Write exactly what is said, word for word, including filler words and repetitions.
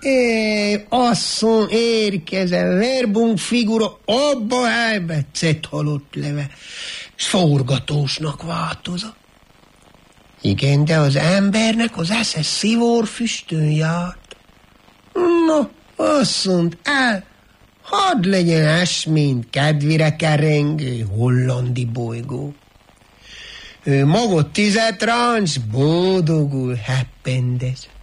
É, asszony, érkezem, verbum figura, abba helybe, cet halott leve, s forgatósnak változott. Igen, de az embernek az esze szivórfüstön járt. No, azt mondta, el, hadd legyen es, mint kedvire kerengő hollandi bolygó. Ő maga tizet ráncs, boldogul heppendez.